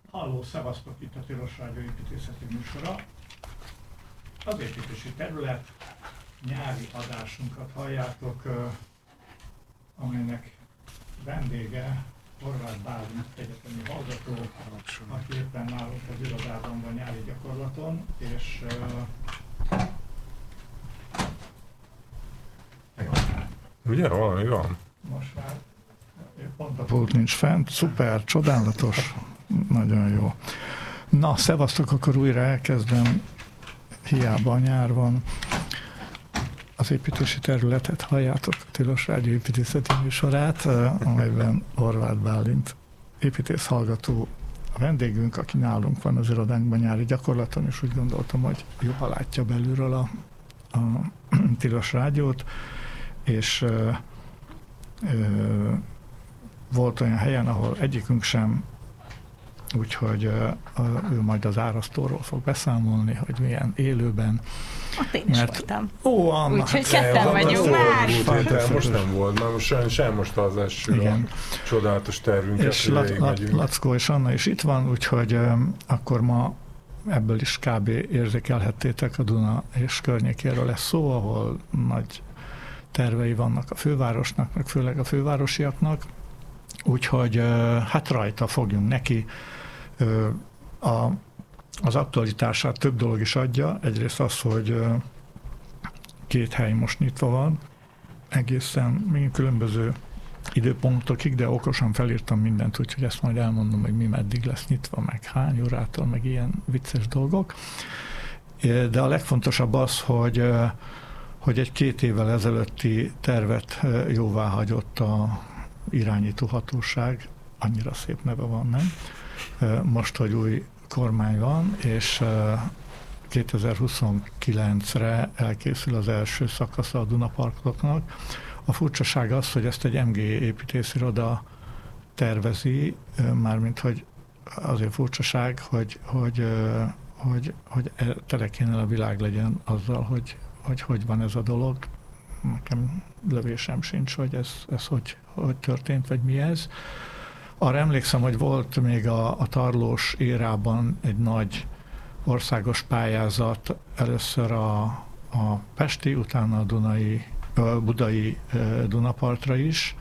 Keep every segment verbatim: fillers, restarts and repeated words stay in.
Halló, szevasztok, itt a Tilos Rádió építészeti műsora. Az építési terület nyári adásunkat halljátok, amelynek vendége Horváth Bálint egyetemi hallgató, aki éppen nálunk az irodában van nyári gyakorlaton, és ugye, valami van? Most már pont a pult nincs fent, szuper, csodálatos, nagyon jó. Na, szevasztok, akkor újra elkezdem, hiába a nyár van. Az építési területet halljátok, a Tilos Rádió építészeti műsorát, amelyben Horváth Bálint építész hallgató a vendégünk, aki nálunk van az irodánkban nyári gyakorlaton, és úgy gondoltam, hogy jobban látja belülről a, a Tilos Rádiót, és ö, ö, volt olyan helyen, ahol egyikünk sem, úgyhogy uh, ő majd az árasztóról fog beszámolni, hogy milyen élőben. Ott én is mert... voltam. Ó, Anna! Úgyhogy ketten vagyunk már. Most nem volt, már most sem most az első a csodálatos tervünket. És Lat- Lat- Lackó és Anna is itt van, úgyhogy um, akkor ma ebből is kb. Érzékelhettétek, a Duna és környékéről lesz szó, ahol nagy tervei vannak a fővárosnak, meg főleg a fővárosiaknak. Úgyhogy hát rajta fogjunk neki. A, az aktualitását több dolog is adja. Egyrészt az, hogy két hely most nyitva van, egészen még különböző időpontokig, de okosan felírtam mindent, úgyhogy ezt majd elmondom, hogy mi meddig lesz nyitva, meg hány órától, meg ilyen vicces dolgok. De a legfontosabb az, hogy, hogy egy két évvel ezelőtti tervet jóvá hagyott a irányítóhatóság, annyira szép neve van, nem? Most, hogy új kormány van, és kétezer-huszonkilencre elkészül az első szakasza a Dunaparkoknak. A furcsaság az, hogy ezt egy em gé építésziroda tervezi, mármint, hogy azért furcsaság, hogy, hogy, hogy, hogy tele kéne a világ legyen azzal, hogy, hogy hogy van ez a dolog. Nekem lövésem sincs, hogy ez, ez hogy, hogy történt, vagy mi ez. Arra emlékszem, hogy volt még a, a tarlós érában egy nagy országos pályázat, először a, a pesti, utána a Dunai, a budai Dunapartra is,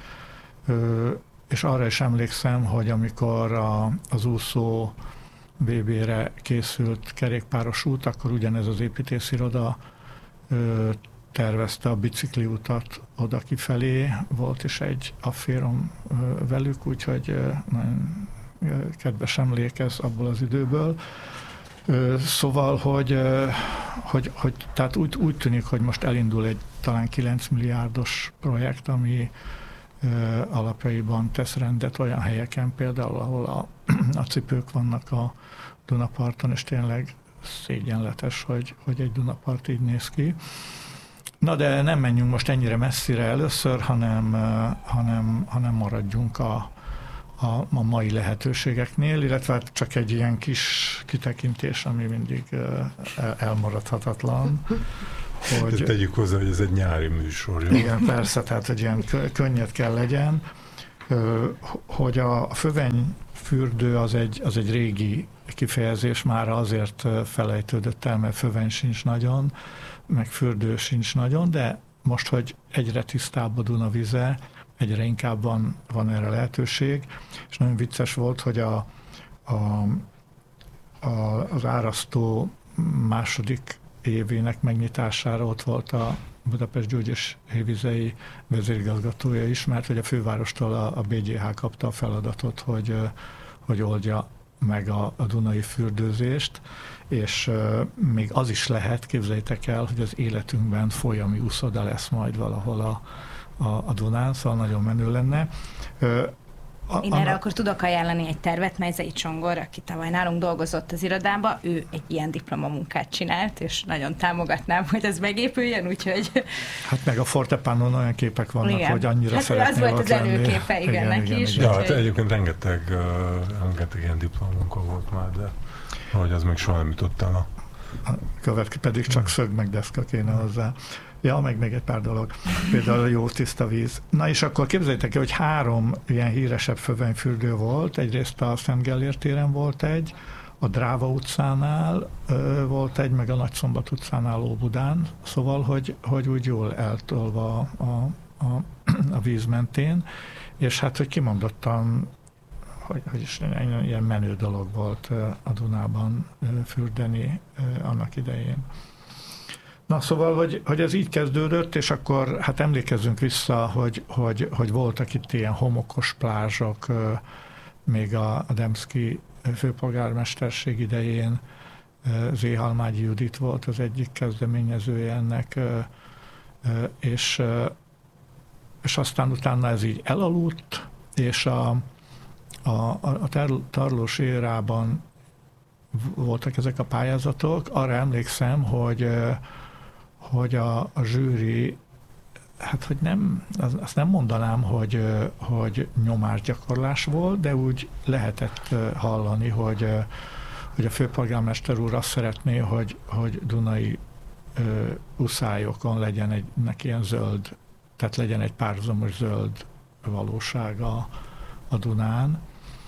és arra is emlékszem, hogy amikor a, az úszó bé bé-re készült kerékpáros út, akkor ugyanez az építésziroda tervezte a bicikliutat oda kifelé, volt is egy afférom velük, úgyhogy nagyon kedves emlék ez abból az időből. Szóval, hogy, hogy, hogy tehát úgy, úgy tűnik, hogy most elindul egy talán kilenc milliárdos projekt, ami alapjaiban tesz rendet olyan helyeken, például, ahol a, a cipők vannak a Dunaparton, és tényleg szégyenletes, hogy, hogy egy Dunapart így néz ki. Na de nem menjünk most ennyire messzire először, hanem, hanem, hanem maradjunk a, a, a mai lehetőségeknél, illetve csak egy ilyen kis kitekintés, ami mindig elmaradhatatlan. Hogy, tegyük hozzá, hogy ez egy nyári műsor. Jó? Igen, persze, tehát hogy ilyen könnyed kell legyen, hogy a fővenyfürdő az egy, az egy régi kifejezés, már azért felejtődött el, mert főveny sincs nagyon, meg fürdő sincs nagyon, de most, hogy egyre tisztább a Duna vize, egyre inkább van, van erre lehetőség, és nagyon vicces volt, hogy a, a, a, az árasztó második évének megnyitására ott volt a Budapest Gyógy és Hévizei vezérigazgatója is, mert hogy a fővárostól a, a bé gé há kapta a feladatot, hogy, hogy oldja meg a, a dunai fürdőzést, és uh, még az is lehet, képzeljétek el, hogy az életünkben folyami úszoda lesz majd valahol a, a, a Dunán, szóval nagyon menő lenne. Uh, A, Én erre a... akkor tudok ajánlani egy tervet, Mezei Csongor, aki tavaly nálunk dolgozott az irodában, ő egy ilyen diplomamunkát csinált, és nagyon támogatnám, hogy ez megépüljen, úgyhogy... Hát meg a Fortepanon olyan képek vannak, igen, hogy annyira hát szeretné az volt az előképe, igen, igen, neki igen, is. Igen. Ja, hát egyébként rengeteg, uh, rengeteg ilyen diplomamunka volt már, de hogy az még soha nem jutott el a... A következő pedig csak szög meg deszka kéne hozzá. Ja, meg még egy pár dolog. Például a jó tiszta víz. Na és akkor képzeljétek el, hogy három ilyen híresebb fővenyfürdő volt. Egyrészt a Szent Gellért téren volt egy, a Dráva utcánál ö, volt egy, meg a Nagyszombat utcánál Óbudán. Szóval, hogy, hogy úgy jól eltolva a, a, a víz mentén. És hát, hogy kimondottan, hogy, hogy is ilyen menő dolog volt a Dunában fürdeni annak idején. Na szóval, hogy, hogy ez így kezdődött, és akkor hát emlékezzünk vissza, hogy, hogy, hogy voltak itt ilyen homokos plázsok, még a, a Demszky főpolgármesterség idején. Zéhalmágyi Judit volt az egyik kezdeményezője ennek, és, és aztán utána ez így elaludt, és a, a, a tarlós érában voltak ezek a pályázatok. Arra emlékszem, hogy hogy a, a zsűri, hát hogy nem, azt nem mondanám, hogy, hogy nyomásgyakorlás volt, de úgy lehetett hallani, hogy, hogy a főpolgármester úr azt szeretné, hogy, hogy dunai uh, uszályokon legyen egy, neki ilyen zöld, tehát legyen egy párhuzamos zöld valósága a Dunán,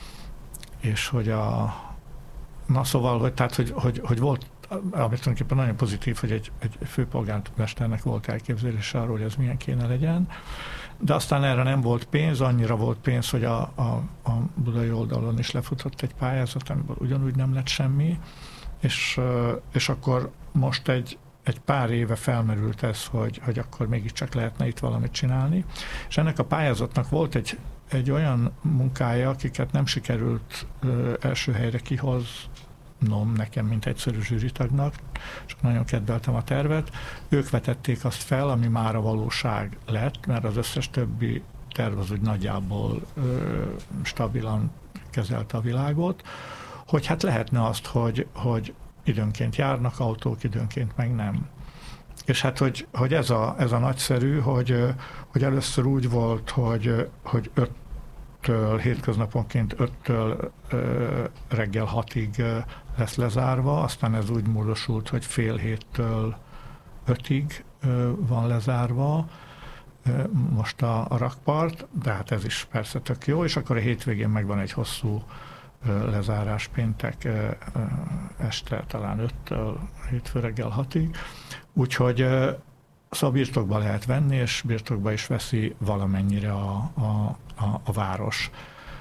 és hogy a, na szóval, hogy, tehát, hogy, hogy, hogy volt, ami tulajdonképpen nagyon pozitív, hogy egy, egy főpolgármesternek volt elképzelése arról, hogy ez milyen kéne legyen, de aztán erre nem volt pénz, annyira volt pénz, hogy a, a, a budai oldalon is lefutott egy pályázat, amiből ugyanúgy nem lett semmi, és, és akkor most egy, egy pár éve felmerült ez, hogy, hogy akkor mégiscsak lehetne itt valamit csinálni, és ennek a pályázatnak volt egy, egy olyan munkája, akiket nem sikerült ö, első helyre kihoznom nekem, mint egyszerű zsűritagnak, csak nagyon kedveltem a tervet. Ők vetették azt fel, ami már a valóság lett, mert az összes többi terv az úgy nagyjából ö, stabilan kezelte a világot, hogy hát lehetne azt, hogy, hogy időnként járnak autók, időnként meg nem. És hát, hogy, hogy ez, a, ez a nagyszerű, hogy, hogy először úgy volt, hogy, hogy öttől, hétköznaponként öttől reggel hatig lesz lezárva, aztán ez úgy módosult, hogy fél héttől ötig van lezárva most a, a rakpart, de hát ez is persze tök jó, és akkor a hétvégén megvan egy hosszú lezárás péntek este, talán öttől hétfő reggel hatig. Úgyhogy szóval birtokba lehet venni, és birtokba is veszi valamennyire a, a, a, a város.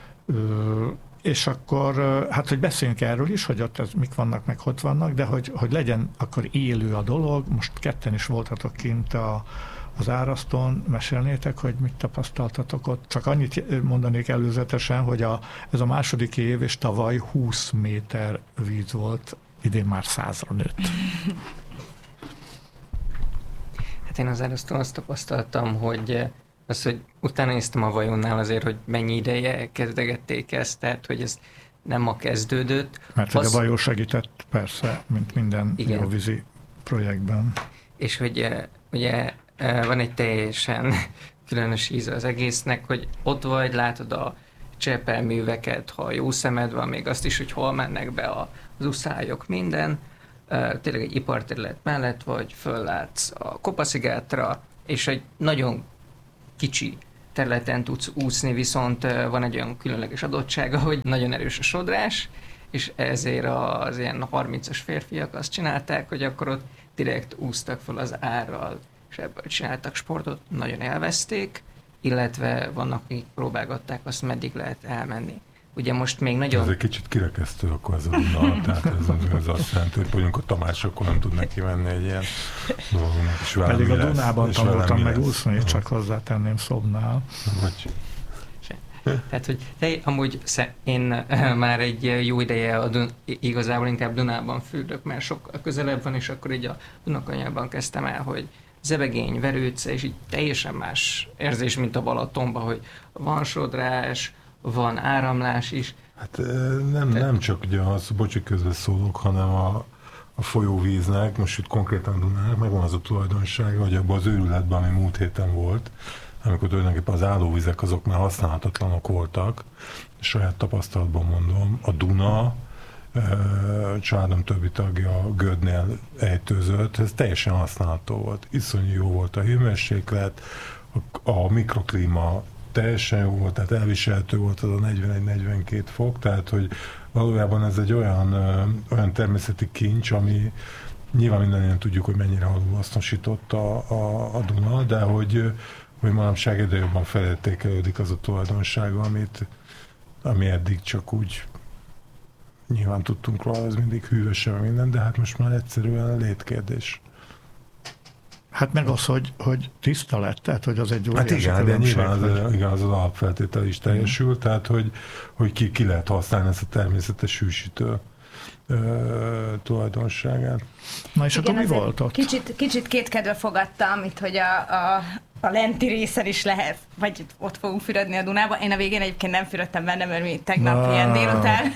És akkor, hát hogy beszéljünk erről is, hogy ott ez, mik vannak, meg ott vannak, de hogy, hogy legyen akkor élő a dolog. Most ketten is voltatok kint a az árasztón, mesélnétek, hogy mit tapasztaltatok ott. Csak annyit mondanék előzetesen, hogy a, ez a második év, és tavaly húsz méter víz volt, idén már százra nőtt. Hát én az árasztón azt tapasztaltam, hogy az, hogy utána néztem a Vajonnál azért, hogy mennyi ideje kezdegették ezt, tehát hogy ez nem ma kezdődött. Mert az... hogy a Vajó segített, persze, mint minden jó vízi projektben. És hogy ugye van egy teljesen különös íze az egésznek, hogy ott vagy, látod a cserepelműveket, ha jó szemed van, még azt is, hogy hol mennek be az uszályok, minden. Tényleg egy iparterület mellett vagy, föllátsz a Kopaszigátra, és egy nagyon kicsi területen tudsz úszni, viszont van egy olyan különleges adottsága, hogy nagyon erős a sodrás, és ezért az ilyen harmincas férfiak azt csinálták, hogy akkor ott direkt úsztak fel az árral, és ebből csináltak sportot, nagyon élvezték, illetve vannak, akik próbálgatták azt, meddig lehet elmenni. Ugye most még nagyon... Ez egy kicsit kirekesztő akkor ez a Duna, tehát ez, ez azt jelenti, hogy mondjuk a Tamás akkor nem tud neki menni egy ilyen dolognak. És pedig a lesz, Dunában tanultam meg úszni, uh-huh. csak hozzátenném Szobnál. Vagy... Tehát, hogy de amúgy én már egy jó ideje a Dun- igazából inkább Dunában fürdök, mert sokkal közelebb van, és akkor így a Dunakanyában kezdtem el, hogy Zebegény, Verőce, és így teljesen más érzés, mint a Balatonban, hogy van sodrás, van áramlás is. Hát nem, nem csak ugye az, bocsi, közben szólok, hanem a, a folyóvíznek, most itt konkrétan Dunának megvan az a tulajdonsága, hogy abban az őrületben, ami múlt héten volt, amikor tulajdonképpen az állóvizek azok már használhatatlanok voltak, saját tapasztalatban mondom, a Duna családom többi tagja Gödnél ejtőzött, ez teljesen használható volt. Iszonyú jó volt a hőmérséklet, a, a mikroklíma teljesen jó volt, tehát elviselhető volt az a negyvenegy-negyvenkét fok, tehát hogy valójában ez egy olyan, olyan természeti kincs, ami nyilván mindannyian tudjuk, hogy mennyire hasznosított a, a, a Duna, de hogy, hogy manapság egyre jobban felértékelődik az a tulajdonsága, amit, ami eddig csak úgy nyilván tudtunk róla, ez mindig hűvösen minden, de hát most már egyszerűen létkérdés. Hát meg az, hogy, hogy tiszta lett, tehát hogy az egy hát igen, de nyilván az, igen, az az alapfeltétel is teljesül, mm. tehát hogy, hogy ki, ki lehet használni ezt a természetes hűsítő ö, tulajdonságát. Na és igen, akkor mi volt ott? Kicsit, kicsit kétkedve fogadtam, itt, hogy a, a, a lenti részen is lehet, vagy ott fogunk fürödni a Dunába. Én a végén egyébként nem fürödtem benne, mert mi tegnap no. ilyen délután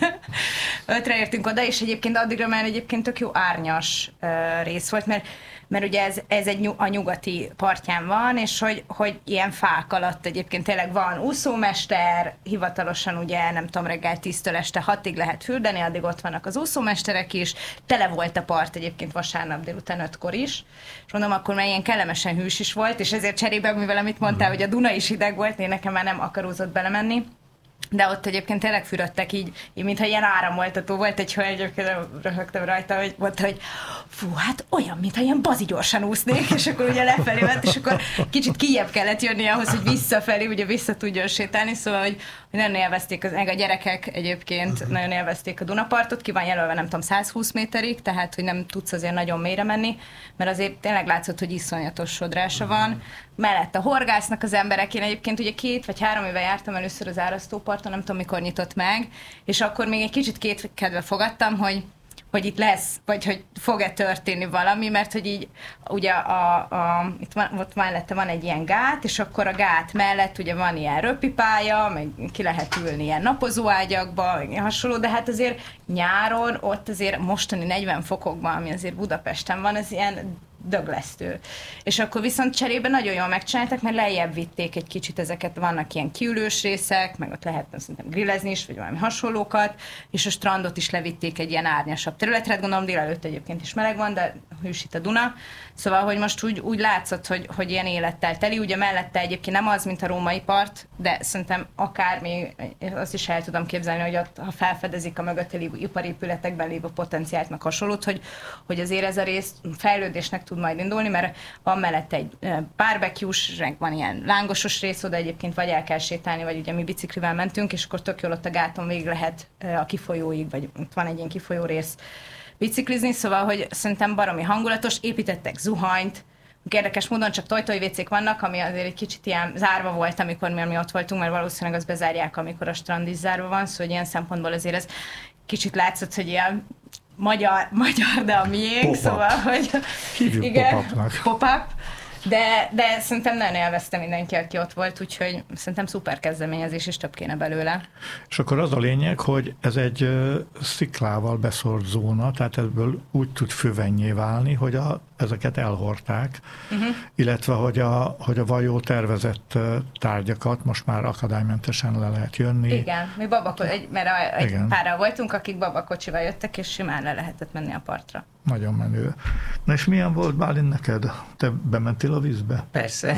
ötre értünk oda, és egyébként addigra már egyébként tök jó árnyas uh, rész volt, mert mert ugye ez, ez egy a nyugati partján van, és hogy, hogy ilyen fák alatt egyébként tényleg van úszómester, hivatalosan ugye nem tudom, reggel tíztől este hatig lehet fürdeni, addig ott vannak az úszómesterek is, tele volt a part egyébként vasárnap délután ötkor is, és mondom, akkor már ilyen kellemesen hűs is volt, és ezért cserébe, mivel amit mondtál, hogy a Duna is hideg volt, én nekem már nem akarózott belemenni, de ott egyébként tényleg fürödtek így, így mintha ilyen áramoltató volt, egy hölgy, egyébként röhögtem rajta, hogy mondta, hogy fú, hát olyan, mintha ilyen bazi gyorsan úsznék, és akkor ugye lefelé ment, és akkor kicsit kijebb kellett jönni ahhoz, hogy visszafelé, ugye vissza tudjon sétálni, szóval, hogy, hogy nagyon élvezték, az, meg a gyerekek egyébként uh-huh. nagyon élvezték a Dunapartot, ki van jelölve nem tudom százhúsz méterig, tehát, hogy nem tudsz azért nagyon mélyre menni, mert azért tényleg látszott, hogy iszonyatos sodrása uh-huh. van. Mellett a horgásznak az emberek, én egyébként ugye két vagy három éve jártam először az árasztóparton, nem tudom mikor nyitott meg, és akkor még egy kicsit kétkedve fogadtam, hogy, hogy itt lesz, vagy hogy fog-e történni valami, mert hogy így ugye a, a, itt van, ott mellette van egy ilyen gát, és akkor a gát mellett ugye van ilyen röpipálya, meg ki lehet ülni ilyen napozóágyakba, meg hasonló, de hát azért nyáron ott azért mostani negyven fokokban, ami azért Budapesten van, az ilyen döglesztő. És akkor viszont cserébe nagyon jól megcsináltak, mert lejjebb vitték egy kicsit ezeket, vannak ilyen kiülős részek, meg ott lehetne szerintem grillezni is, vagy valami hasonlókat, és a strandot is levitték egy ilyen árnyasabb területre, hát gondolom délelőtt egyébként is meleg van, de hűsít a Duna. Szóval, hogy most úgy, úgy látszott, hogy, hogy ilyen élettel teli, ugye mellette egyébként nem az, mint a római part, de szerintem akár még azt is el tudom képzelni, hogy ott, ha felfedezik a mögötte lévő iparépületekben lévő potenciált, meg hasonlót, hogy, hogy azért ez a rész fejlődésnek tud majd indulni, mert van mellette egy barbecue-s, van ilyen lángosos rész, oda egyébként vagy el kell sétálni, vagy ugye mi biciklivel mentünk, és akkor tök jól ott a gáton végig lehet a kifolyóig, vagy ott van egy ilyen kifolyó rész biciklizni, szóval, hogy szerintem baromi hangulatos, építettek zuhanyt, érdekes módon csak tojtojvécék vannak, ami azért egy kicsit ilyen zárva volt, amikor mi, mi ott voltunk, mert valószínűleg azt bezárják, amikor a strand is zárva van, szóval ilyen szempontból azért ez kicsit látszott, hogy ilyen magyar, magyar de a miénk, pop-up. Szóval, hogy hívjuk igen, pop-up, de, de szerintem nagyon élvezte mindenki, aki ott volt, úgyhogy szerintem szuper kezdeményezés, és több kéne belőle. És akkor az a lényeg, hogy ez egy uh, sziklával beszórt zóna, tehát ebből úgy tud füvennyé válni, hogy a, ezeket elhordták, uh-huh. illetve hogy a, hogy a vajó tervezett uh, tárgyakat most már akadálymentesen le lehet jönni. Igen, mi babako- egy, mert a, egy párral voltunk, akik babakocsival jöttek, és simán le lehetett menni a partra. Nagyon menő. Na és milyen volt, Bálint, neked? Te bementél a vízbe? Persze.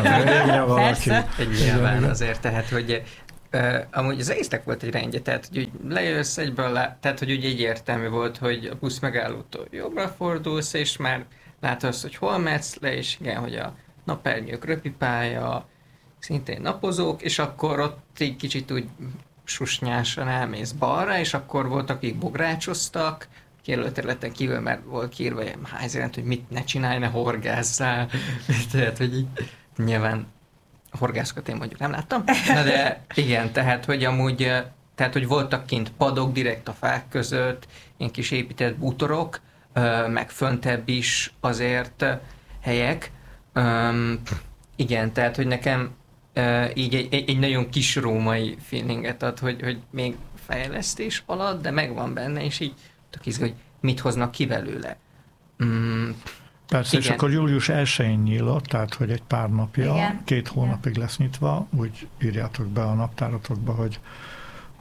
Persze. Nyilván azért, tehát, hogy uh, amúgy az egésznek volt egy rendje, tehát, hogy lejössz egyből, lá- tehát, hogy úgy egyértelmű volt, hogy a busz megállótól jobbra fordulsz, és már látod, hogy hol mehetsz le, és igen, hogy a napernyők, röpipálya, szintén napozók, és akkor ott egy kicsit úgy susnyásan elmész balra, és akkor voltak, akik bográcsoztak, kijelölterületen kívül, mert volt kiírva ilyen házjelent, hogy mit ne csinálj, ne horgásszál. Tehát, hogy így nyilván horgászokat én mondjuk nem láttam. Na de igen, tehát, hogy amúgy, tehát, hogy voltak kint padok direkt a fák között, ilyen kis épített bútorok, meg föntebb is azért helyek. Igen, tehát, hogy nekem így egy, egy, egy nagyon kis római feelinget ad, hogy, hogy még fejlesztés alatt, de megvan benne, és így tök izgi, hogy mit hoznak ki belőle. Mm, Persze, igen. És akkor július elsején nyílott, tehát hogy egy pár napja, igen. két hónapig lesz nyitva, úgy írjátok be a naptáratokba, hogy,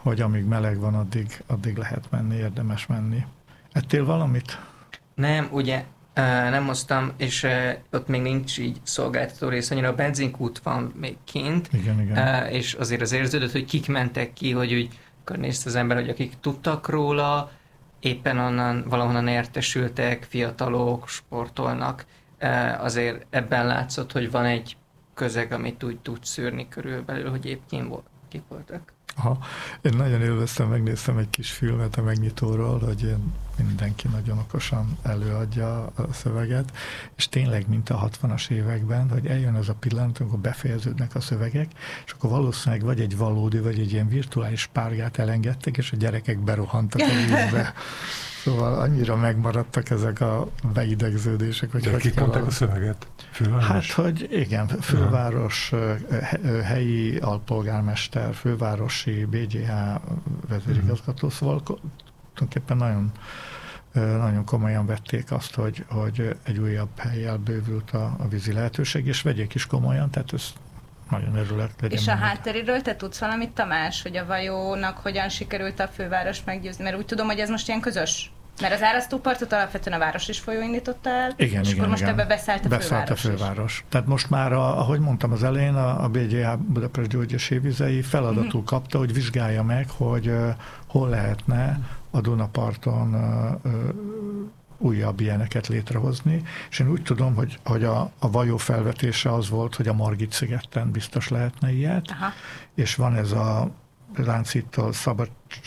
hogy amíg meleg van, addig, addig lehet menni, érdemes menni. Ettél valamit? Nem, ugye nem hoztam, és ott még nincs így szolgáltató rész, annyira a benzinkút van még kint, igen, igen. És azért az érződött, hogy kik mentek ki, hogy úgy akkor nézte az ember, hogy akik tudtak róla, éppen onnan, valahonnan értesültek, fiatalok, sportolnak, azért ebben látszott, hogy van egy közeg, amit úgy tud szűrni körülbelül, hogy épp kik voltak. Aha. Én nagyon élveztem, megnéztem egy kis filmet a megnyitóról, hogy ilyen mindenki nagyon okosan előadja a szöveget, és tényleg, mint a hatvanas években, hogy eljön ez a pillanat, amikor befejeződnek a szövegek, és akkor valószínűleg vagy egy valódi, vagy egy ilyen virtuális párgát elengedtek, és a gyerekek berohantak a vízbe. Szóval annyira megmaradtak ezek a beidegződések. Hogy de kik mondták a szöveget? Főváros? Hát, hogy igen, főváros, helyi alpolgármester, fővárosi bé gé há vezérigazgató, szóval tulajdonképpen nagyon, nagyon komolyan vették azt, hogy, hogy egy újabb hellyel bővült a, a vízi lehetőség, és vegyék is komolyan, tehát ez nagyon örülök. És a hátteréről te tudsz valamit, Tamás, hogy a Vajónak hogyan sikerült a fővárost meggyőzni? Mert úgy tudom, hogy ez most ilyen közös. Mert az árasztópartot alapvetően a város is folyóindította el, igen, és igen, akkor most igen. ebbe beszállt a beszállt főváros, a főváros is. Tehát most már, a, ahogy mondtam az elején, a, a bé gé há Budapest Gyógy és Hévizei feladatul mm-hmm. kapta, hogy vizsgálja meg, hogy uh, hol lehetne a Dunaparton uh, uh, újabb ilyeneket létrehozni, és én úgy tudom, hogy, hogy a, a Vajó felvetése az volt, hogy a Margit-szigeten biztos lehetne ilyet, aha. és van ez a Lánchídtól Szabad,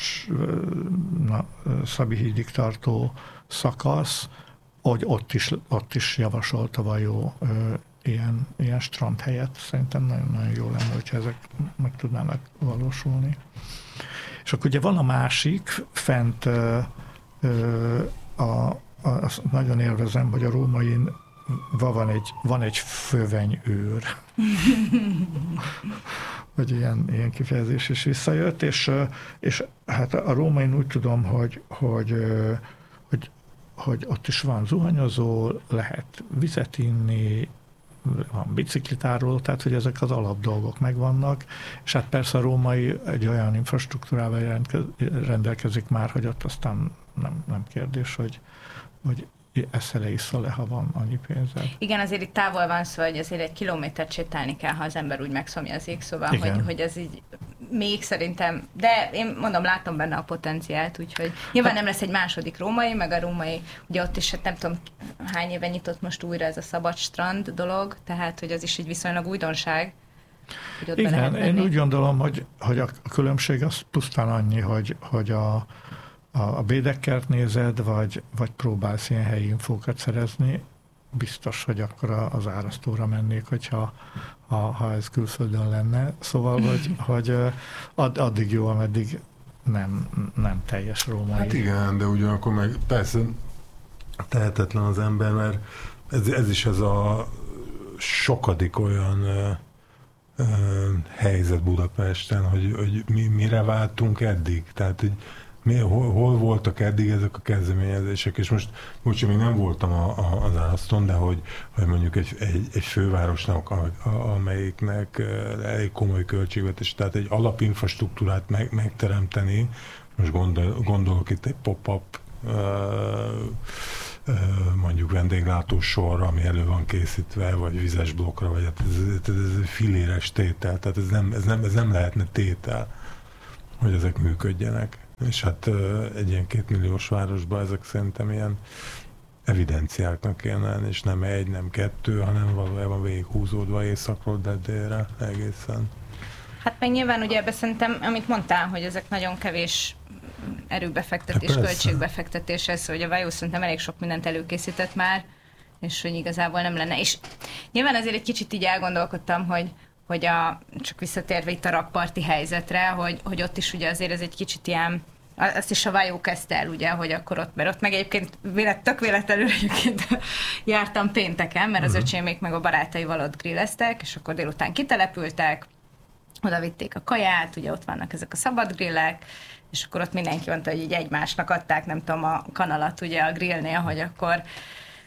na, Szabi hídig tartó szakasz, hogy ott is, ott is javasolt a Vajó ö, ilyen, ilyen strandhelyet. Szerintem nagyon-nagyon jó lenne, hogyha ezek meg tudnának valósulni. És akkor ugye van a másik, fent ö, ö, a azt nagyon élvezem, hogy a rómain van egy, van egy fővenyőr. Vagy ilyen, ilyen kifejezés is visszajött, és, és hát a rómain úgy tudom, hogy, hogy, hogy, hogy ott is van zuhanyozó, lehet vizet inni, van biciklitároló, tehát hogy ezek az alapdolgok megvannak, és hát persze a római egy olyan infrastruktúrával rendelkezik már, hogy ott aztán nem, nem kérdés, hogy hogy eszel-e, iszol-e, ha van annyi pénzed. Igen, azért itt távol van szó, hogy azért egy kilométert sétálni kell, ha az ember úgy megszomjazik, szóval, hogy, hogy ez így még szerintem, de én mondom, látom benne a potenciált, úgyhogy nyilván nem lesz egy második római, meg a római, ugye ott is, hát nem tudom hány éve nyitott most újra ez a szabad strand dolog, tehát, hogy az is egy viszonylag újdonság. Hogy ott igen, én úgy gondolom, hogy, hogy a különbség az pusztán annyi, hogy, hogy a a Bédekkert nézed, vagy, vagy próbálsz ilyen helyi infókat szerezni, biztos, hogy akkor az árasztóra mennék, hogyha ha, ha ez külföldön lenne. Szóval, hogy, hogy add, addig jó, ameddig nem, nem teljes római. Hát igen, de ugyanakkor meg persze tehetetlen az ember, mert ez, ez is ez a sokadik olyan ö, ö, helyzet Budapesten, hogy, hogy mi, mire váltunk eddig. Tehát, hogy Mi, hol, hol voltak eddig ezek a kezdeményezések, és most, most még nem voltam a, a, az Áraszton, de hogy, hogy mondjuk egy, egy, egy fővárosnak, a, a, amelyiknek elég komoly költségvetés, tehát egy alapinfrastruktúrát meg, megteremteni, most gondol, gondolok itt egy pop-up ö, ö, mondjuk vendéglátósor, ami elő van készítve, vagy vizes blokkra, vagy hát ez, ez, ez filéres tétel, tehát ez nem, ez, nem, ez nem lehetne tétel, hogy ezek működjenek. És hát egy ilyen kétmilliós városban ezek szerintem ilyen evidenciáknak kéne lenni, és nem egy, nem kettő, hanem valójában végighúzódva északról, de délre egészen. Hát meg nyilván ugye ebbe szerintem, amit mondtál, hogy ezek nagyon kevés erőbefektetés, hát költségbefektetés, ez, hogy a Vajó szerintem elég sok mindent előkészített már, és hogy igazából nem lenne. És nyilván azért egy kicsit így elgondolkodtam, hogy hogy a, csak visszatérve itt a rakparti helyzetre, hogy, hogy ott is ugye azért ez egy kicsit ilyen, azt is a Vajó kezdte el, ugye, hogy akkor ott, mert ott meg egyébként vélet, tök véletlenül egyébként jártam pénteken, mert az uh-huh. öcsémék meg a barátaival ott grilleztek, és akkor délután kitelepültek, oda vitték a kaját, ugye ott vannak ezek a szabad grillek, és akkor ott mindenki mondta, hogy így egymásnak adták, nem tudom, a kanalat ugye a grillnél, hogy akkor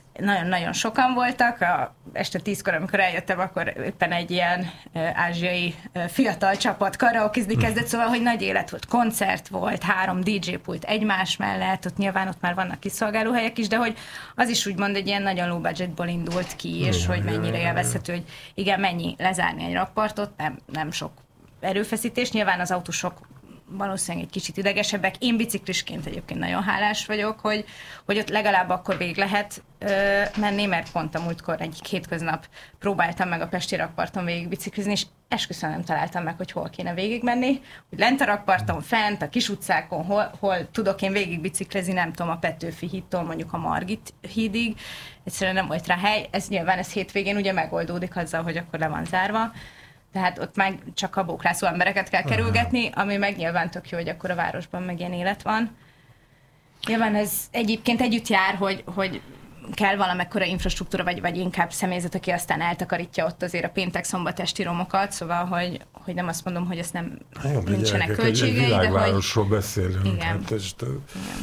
nagyon-nagyon sokan voltak, a este tízkor, amikor eljöttem, akkor éppen egy ilyen ázsiai fiatal csapat karaokezni kezdett, szóval, hogy nagy élet volt, koncert volt, három dé dzsé pult egymás mellett, ott nyilván ott már vannak kiszolgálóhelyek is, de hogy az is úgymond egy ilyen nagyon low budgetból indult ki, és igen, hogy mennyire élvezhető, hogy igen, mennyi lezárni egy rakpartot, nem, nem sok erőfeszítés, nyilván az autósok valószínűleg egy kicsit idegesebbek. Én biciklisként egyébként nagyon hálás vagyok, hogy, hogy ott legalább akkor végig lehet ö, menni, mert pont a múltkor egyik hétköznap próbáltam meg a pesti rakparton végig biciklizni, és esküszöm nem találtam meg, hogy hol kéne végig menni. Hogy lent a rakparton, fent, a kis utcákon, hol, hol tudok én végig biciklizni, nem tudom, a Petőfi hídtól mondjuk a Margit hídig. Egyszerűen nem volt rá hely. Ez nyilván ez hétvégén ugye megoldódik azzal, hogy akkor le van zárva. Tehát ott meg csak a bókrászó embereket kell kerülgetni, ami meg nyilván tök jó, hogy akkor a városban meg ilyen élet van. Nyilván ez egyébként együtt jár, hogy, hogy kell valamekkora infrastruktúra, vagy, vagy inkább személyzet, aki aztán eltakarítja ott azért a péntek-szombat esti romokat, szóval, hogy, hogy nem azt mondom, hogy ezt nem jó, nincsenek gyerekek, költségei, egy, egy de világvárosról hogy... beszélünk. Igen. Hát, este... Igen.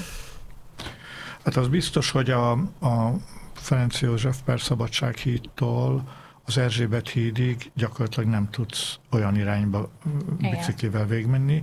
Hát az biztos, hogy a, a Ferenc József per Szabadsághídtól az Erzsébet hídig gyakorlatilag nem tudsz olyan irányba biciklivel végigmenni.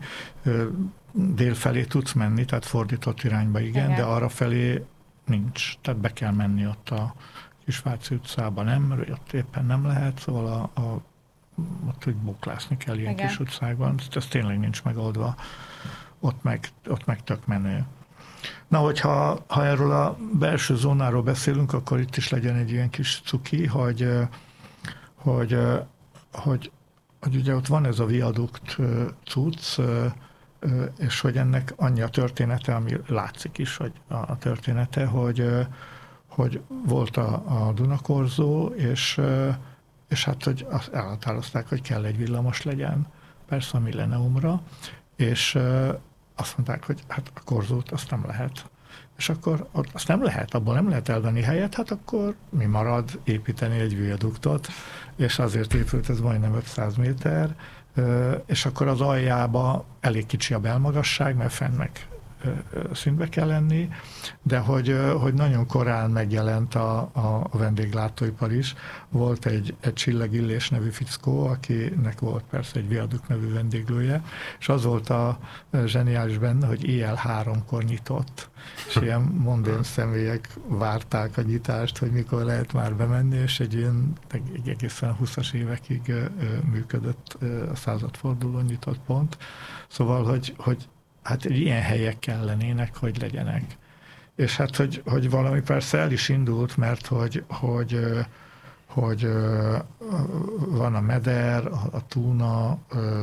Dél felé tudsz menni, tehát fordított irányba igen, igen, de arra felé nincs. Tehát be kell menni ott a Kisváci utcába, nem, ott éppen nem lehet, szóval a, a, ott úgy boklászni kell ilyen igen. kis utcákban, ez tényleg nincs megoldva. Ott meg, ott meg tök menő. Na, hogyha ha erről a belső zónáról beszélünk, akkor itt is legyen egy ilyen kis cuki, hogy Hogy, hogy, hogy ugye ott van ez a viadukt cucc, és hogy ennek annyi a története, ami látszik is, hogy a története, hogy, hogy volt a, a Dunakorzó, és, és hát hogy elhatározták, hogy kell egy villamos legyen, persze a Millenniumra, és azt mondták, hogy hát a korzót azt nem lehet. És akkor azt nem lehet, abból nem lehet elvenni helyet, hát akkor mi marad építeni egy viaduktot, és azért épült ez majdnem ötszáz méter, és akkor az aljába elég kicsi a belmagasság, mert fenn meg szintbe kell lenni, de hogy, hogy nagyon korán megjelent a, a vendéglátóipar is. Volt egy, egy Csillagillés nevű fickó, akinek volt persze egy viaduk nevű vendéglője, és az volt a zseniális benne, hogy éjjel háromkor nyitott, és ilyen mondén személyek várták a nyitást, hogy mikor lehet már bemenni, és egy ilyen egy egészen húszas évekig működött a századfordulón nyitott pont. Szóval, hogy, hogy hát ilyen helyek kellenének, hogy legyenek. És hát, hogy, hogy valami persze el is indult, mert hogy, hogy, hogy van a Meder, a Túna,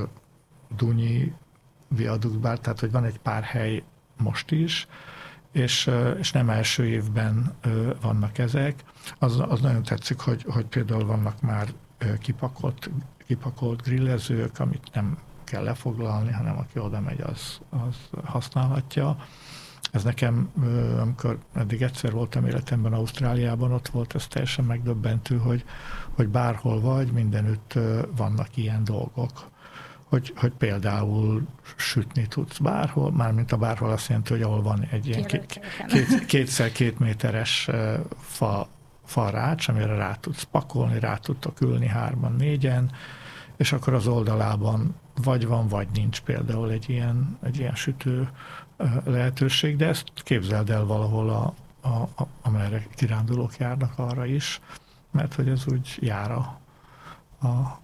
Dunyi viadukbár, tehát hogy van egy pár hely most is, és, és nem első évben vannak ezek. Az, az nagyon tetszik, hogy, hogy például vannak már kipakolt, kipakolt grillezők, amit nem kell lefoglalni, hanem aki oda megy, az, az használhatja. Ez nekem, amikor eddig egyszer voltam életemben Ausztráliában, ott volt ez teljesen megdöbbentő, hogy, hogy bárhol vagy, mindenütt vannak ilyen dolgok. Hogy, hogy például sütni tudsz bárhol, mármint a bárhol azt jelenti, hogy ahol van egy ilyen két, két, kétszer két méteres fa, fa rács, amire rá tudsz pakolni, rá tudtok ülni hárman, négyen, és akkor az oldalában vagy van, vagy nincs például egy ilyen, egy ilyen sütő lehetőség, de ezt képzeld el valahol, a, a, a, amerre kirándulók járnak arra is, mert hogy ez úgy jár a, a,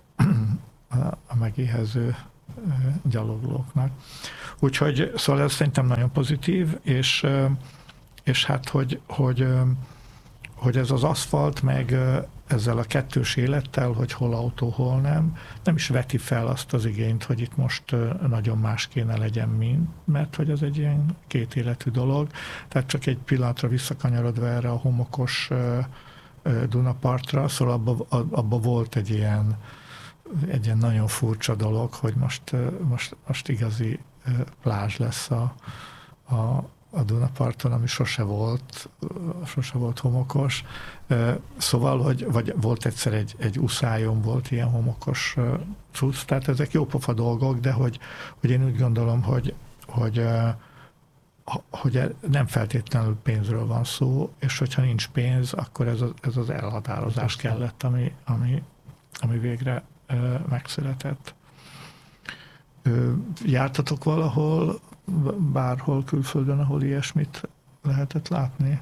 a megéhező gyaloglóknak. Úgyhogy szóval ez szerintem nagyon pozitív, és, és hát, hogy, hogy, hogy ez az aszfalt meg ezzel a kettős élettel, hogy hol autó, hol nem, nem is veti fel azt az igényt, hogy itt most nagyon más kéne legyen, mint, mert hogy ez egy ilyen két életű dolog. Tehát csak egy pillanatra visszakanyarodva erre a homokos Dunapartra, szóval abban abba volt egy ilyen, egy ilyen nagyon furcsa dolog, hogy most, most, most igazi plázs lesz a, a a Dunaparton, ami sose volt, sose volt homokos. Szóval, hogy vagy volt egyszer egy, egy uszályon volt ilyen homokos cucc, tehát ezek jópofa dolgok, de hogy, hogy én úgy gondolom, hogy, hogy hogy nem feltétlenül pénzről van szó, és hogyha nincs pénz, akkor ez, a, ez az elhatározás kellett, ami, ami, ami végre ö, megszületett. Ö, jártatok valahol, bárhol külföldön, ahol ilyesmit lehetett látni?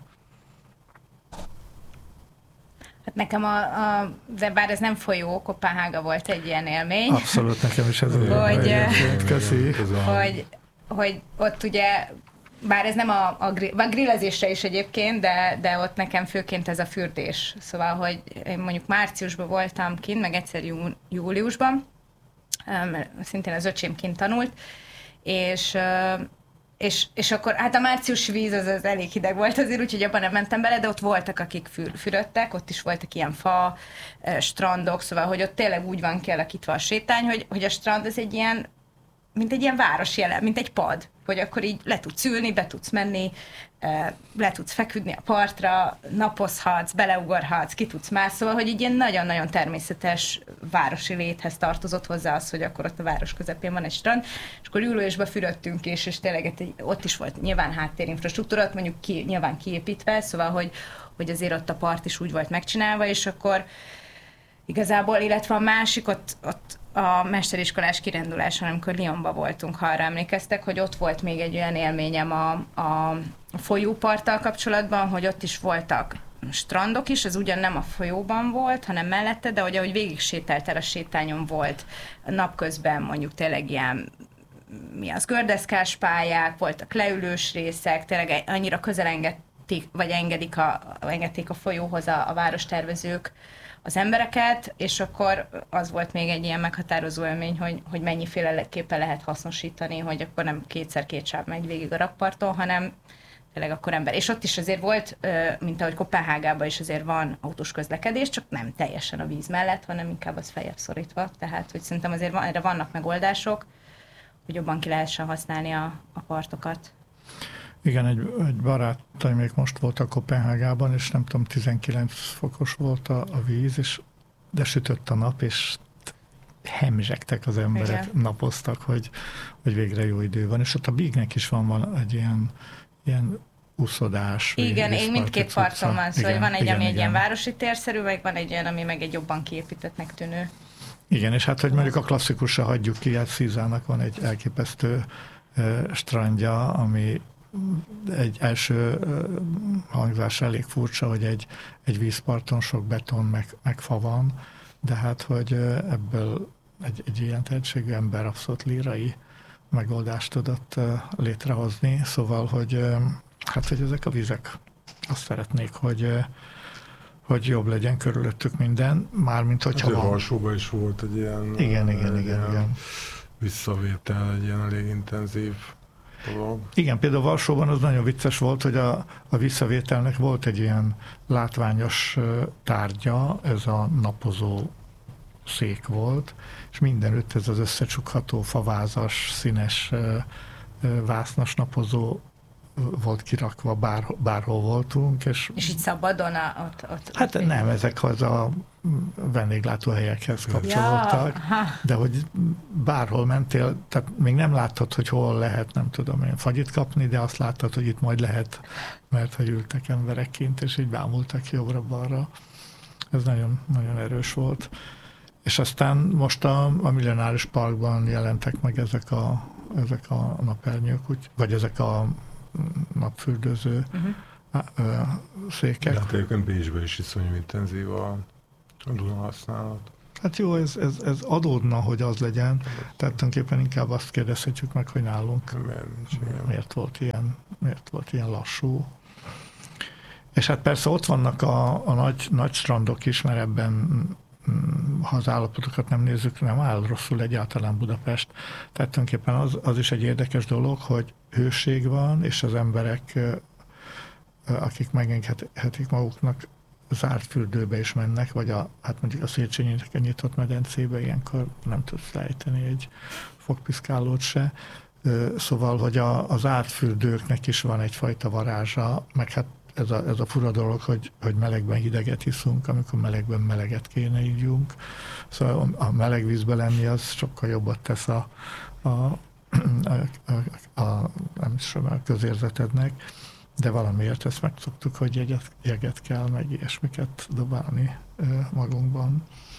Hát nekem a, a, de bár ez nem folyó, Koppenhága volt egy ilyen élmény. Abszolút, nekem is ez az hogy, élmény. Köszi. Hogy, hogy ott ugye, bár ez nem a, a, grill, a grillezésre is egyébként, de, de ott nekem főként ez a fürdés. Szóval, hogy én mondjuk márciusban voltam kint, meg egyszer jú, júliusban, szintén az öcsém kint tanult, és És, és akkor hát a március víz az, az elég hideg volt azért, úgyhogy abban nem mentem bele, de ott voltak, akik für, fürödtek, ott is voltak ilyen fa, strandok, szóval, hogy ott tényleg úgy van kialakítva a sétány, hogy, hogy a strand az egy ilyen, mint egy ilyen város jelen, mint egy pad, hogy akkor így le tudsz ülni, be tudsz menni, le tudsz feküdni a partra, napozhatsz, beleugorhatsz, ki tudsz mászolni, szóval, hogy egy ilyen nagyon-nagyon természetes városi léthez tartozott hozzá az, hogy akkor ott a város közepén van egy strand, és akkor júliusban fürödtünk is, és tényleg ott is volt nyilván háttérinfrastruktúra, mondjuk ki, nyilván kiépítve, szóval, hogy, hogy azért ott a part is úgy volt megcsinálva, és akkor igazából, illetve a másik, ott, ott a mesteriskolás kiránduláson, amikor Lyonba voltunk, ha arra emlékeztek, hogy ott volt még egy olyan élményem a, a folyóparttal kapcsolatban, hogy ott is voltak strandok is, az ugyan nem a folyóban volt, hanem mellette, de hogy ahogy végig sétáltál, a sétányon volt napközben mondjuk tényleg ilyen mi az, gördeszkás pályák, voltak leülős részek, tényleg annyira közel engedték, vagy engedik a, engedték a folyóhoz a, a várostervezők az embereket, és akkor az volt még egy ilyen meghatározó élmény, hogy, hogy mennyiféleképpen lehet hasznosítani, hogy akkor nem kétszer két sáv megy végig a rakparton, hanem tényleg akkor ember. És ott is azért volt, mint ahogy Koppenhágában is azért van autós közlekedés, csak nem teljesen a víz mellett, hanem inkább az feljebb szorítva. Tehát, hogy szerintem azért van, erre vannak megoldások, hogy jobban ki lehessen használni a, a partokat. Igen, egy, egy barátaim még most voltak Koppenhágában, és nem tudom, tizenkilenc fokos volt a, a víz, és de sütött a nap, és hemzsegtek az emberek, igen. Napoztak, hogy, hogy végre jó idő van. És ott a Bígnek is van, van egy ilyen, ilyen úszodás. Igen, én mindkét parton van, szóval igen, van egy, igen, ami igen. egy ilyen városi térszerű, meg van egy olyan, ami meg egy jobban kiépítettnek tűnő. Igen, és hát, hogy mondjuk a klasszikusra hagyjuk ki, hát Szizának van egy elképesztő uh, strandja, ami egy első hangzás elég furcsa, hogy egy, egy vízparton sok beton meg, meg fa van, de hát, hogy ebből egy, egy ilyen tehetségű ember abszolút lírai megoldást tudott létrehozni, szóval, hogy hát, hogy ezek a vizek azt szeretnék, hogy, hogy jobb legyen körülöttük minden, mármint hogyha hát, van. Varsóban is volt egy ilyen, igen, igen, egy igen, ilyen igen. visszavétel, egy ilyen elég intenzív dolog. Igen, például Varsóban az nagyon vicces volt, hogy a, a visszavételnek volt egy ilyen látványos tárgya, ez a napozó szék volt, és mindenütt ez az összecsukható, favázas, színes, vásznas napozó volt kirakva, bár, bárhol voltunk. És, és így szabadon a, ott, ott... Hát ott nem, ezekhez a vendéglátóhelyekhez kapcsolódtak, ja, de hogy bárhol mentél, tehát még nem láttad, hogy hol lehet, nem tudom én, fagyit kapni, de azt láttad, hogy itt majd lehet, mert hogy ültek emberek kint, és így bámultak jobbra-balra. Ez nagyon, nagyon erős volt. És aztán most a, a Millenáris Parkban jelentek meg ezek a, ezek a napernyők, úgy, vagy ezek a napfürdőző uh-huh. székek. De hát egyébként Bécsben is iszonyú intenzív a Duna használat. Hát jó, ez, ez, ez adódna, hogy az legyen. Tehát tulajdonképpen inkább azt kérdezhetjük meg, hogy nálunk miért, miért, volt ilyen, miért volt ilyen lassú. És hát persze ott vannak a, a nagy, nagy strandok is, mert ebben, ha az állapotokat nem nézzük, nem áll rosszul egyáltalán Budapest. Tehát tulajdonképpen az, az is egy érdekes dolog, hogy hőség van, és az emberek, akik megengedhetik maguknak, zárt fürdőbe is mennek, vagy a, hát mondjuk a Széchenyi nyitott medencébe ilyenkor nem tudsz lejteni egy fogpiszkálót se. Szóval, hogy a, az zárt fürdőknek is van egyfajta varázsa, meg hát ez a, ez a fura dolog, hogy, hogy melegben hideget iszunk, amikor melegben meleget kéne ígyunk. Szóval a meleg vízbe lenni az sokkal jobbat tesz a, a a, a, a, nem is a közérzetednek, de valamiért ezt megszoktuk, hogy jeget, jeget kell, meg ilyesmiket dobálni magunkban.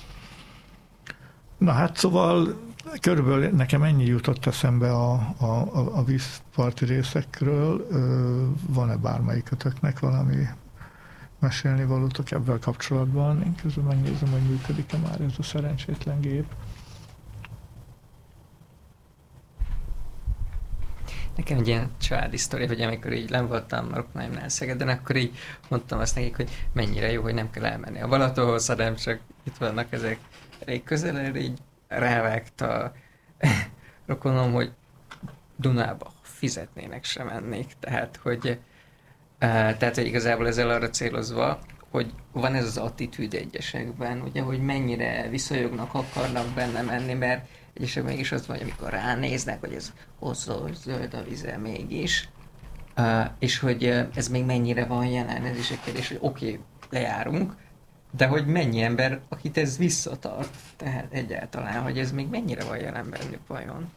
Na hát szóval körülbelül nekem ennyi jutott eszembe a, a, a vízparti részekről. Van-e bármelyikötöknek valami mesélni valótok ebben kapcsolatban? Én közben megnézem, hogy működik-e már ez a szerencsétlen gép. Nekem egy ilyen családi sztori, hogy amikor így nem voltam a rokonaimnál Szegeden, akkor így mondtam azt nekik, hogy mennyire jó, hogy nem kell elmenni a Balatonhoz, hanem csak itt vannak ezek elég közel, így rávágta a rokonom, hogy Dunába fizetnének, sem mennék. Tehát, hogy, uh, tehát, hogy igazából ezzel arra célozva, hogy van ez az attitűd egyesekben, ugye, hogy mennyire viszonyognak, akarnak benne menni, mert egyesek mégis azt mondja, amikor ránéznek, hogy ez hosszú, hogy zöld a vize mégis, uh, és hogy uh, ez még mennyire van jelen, ez is egy kérdés, hogy oké, okay, lejárunk, de hogy mennyi ember, akit ez visszatart, tehát egyáltalán, hogy ez még mennyire van jelen bennük vajon?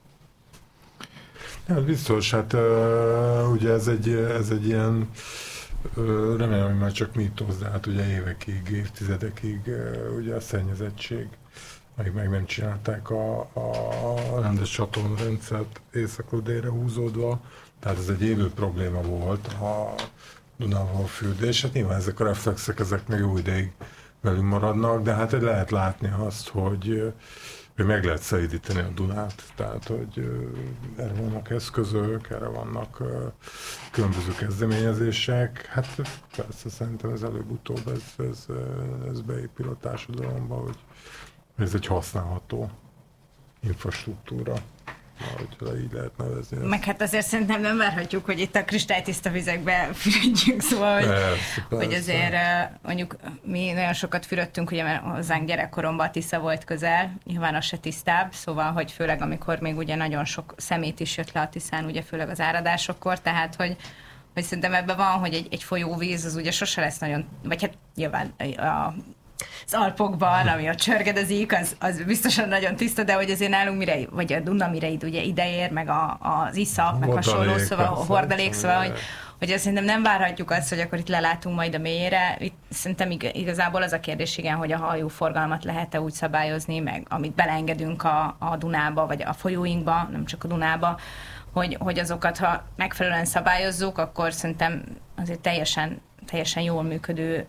Hát biztos, hát uh, ugye ez egy, ez egy ilyen, uh, remélem, hogy már csak mítosz, de hát ugye évekig, évtizedekig uh, ugye a szennyezettség, meg, meg nem csinálták a, a rendes csatornarendszert északról délre húzódva, tehát ez egy élő probléma volt a Dunával fürdés. Hát nyilván ezek a reflexek, ezek még jó ideig velünk maradnak, de hát lehet látni azt, hogy, hogy meg lehet szelídíteni a Dunát, tehát hogy erre vannak eszközök, erre vannak különböző kezdeményezések. Hát persze szerintem ez előbb-utóbb ez, ez, ez beépül a társadalomba, hogy ez egy használható infrastruktúra, ahogy így lehet nevezni. Meg hát azért szerintem nem várhatjuk, hogy itt a kristálytiszta vizekbe fürödjünk, szóval, hogy, persze, persze. hogy azért mondjuk mi nagyon sokat fürödtünk, ugye mert hozzánk gyerekkoromban a Tisza volt közel, nyilván az se tisztább, szóval, hogy főleg amikor még ugye nagyon sok szemét is jött le a Tiszán, ugye főleg az áradásokkor, tehát, hogy hogy szerintem ebben van, hogy egy, egy folyóvíz az ugye sose lesz nagyon, vagy hát nyilván a az Alpokban, ami a csörgedezik, az, az biztosan nagyon tiszta, de hogy azért nálunk mire, vagy a Duna mire ugye ideér, meg a, az iszap, meg hasonló, szóval a hordalék, szóval, hogy, hogy azt szerintem nem várhatjuk azt, hogy akkor itt lelátunk majd a mélyére. Itt szerintem igazából az a kérdés, igen, hogy a hajóforgalmat lehet-e úgy szabályozni, meg amit beleengedünk a, a Dunába, vagy a folyóinkba, nem csak a Dunába, hogy, hogy azokat, ha megfelelően szabályozzuk, akkor szerintem azért teljesen, teljesen jól működő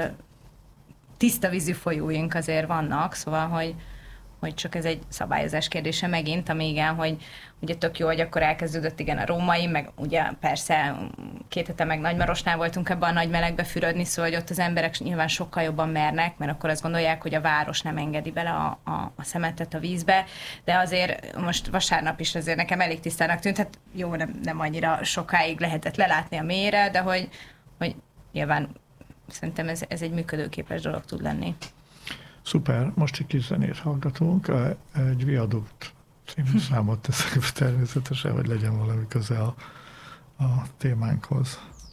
tiszta vízű folyóink azért vannak, szóval, hogy, hogy csak ez egy szabályozás kérdése megint, ami igen, hogy ugye tök jó, hogy akkor elkezdődött igen a római, meg ugye persze két hete meg Nagymarosnál voltunk ebben a nagy melegbe fürödni, szóval, hogy ott az emberek nyilván sokkal jobban mernek, mert akkor azt gondolják, hogy a város nem engedi bele a, a, a szemetet a vízbe, de azért most vasárnap is azért nekem elég tisztának tűnt, hát jó, nem, nem annyira sokáig lehetett lelátni a mélyre, de hogy, hogy nyilván szerintem ez, ez egy működőképes dolog tud lenni. Szuper, most egy kis zenét hallgatunk. Egy Viadukt című számot teszek természetesen, hogy legyen valami köze a, a témánkhoz.